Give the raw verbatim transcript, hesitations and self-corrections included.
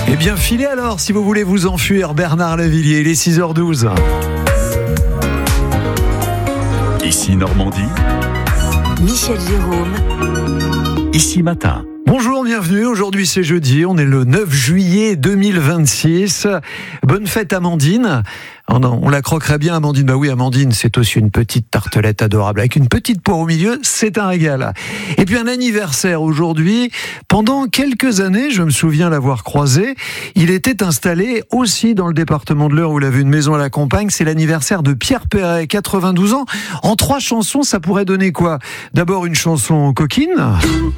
Eh bien, filez alors, si vous voulez vous enfuir, Bernard Lavilliers, il est six heures douze. Ici Normandie. Michel Jérôme. Ici Matin. Bonjour, bienvenue. Aujourd'hui c'est jeudi, on est le neuf juillet deux mille vingt-six. Bonne fête Amandine. Oh non, on la croquerait bien Amandine. Bah oui, Amandine, c'est aussi une petite tartelette adorable avec une petite poire au milieu, c'est un régal. Et puis un anniversaire aujourd'hui. Pendant quelques années, je me souviens l'avoir croisé, il était installé aussi dans le département de l'Eure où il avait une maison à la campagne. C'est l'anniversaire de Pierre Perret, quatre-vingt-douze ans. En trois chansons, ça pourrait donner quoi ? D'abord une chanson coquine.